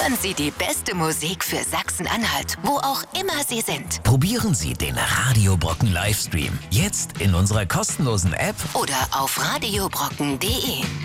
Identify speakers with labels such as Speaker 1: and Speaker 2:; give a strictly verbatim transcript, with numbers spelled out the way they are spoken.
Speaker 1: Hören Sie die beste Musik für Sachsen-Anhalt, wo auch immer Sie sind.
Speaker 2: Probieren Sie den Radio Brocken Livestream jetzt in unserer kostenlosen App
Speaker 1: Oder auf radiobrocken punkt de.